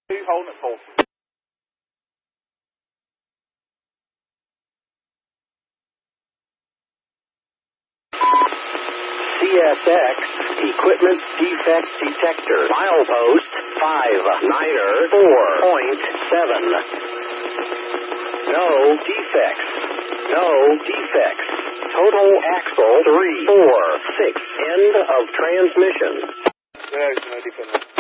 Holding it full. CSX Equipment Defect Detector. Milepost 594.7. No defects. No defects. Total axle 346. End of transmission. There's no defect.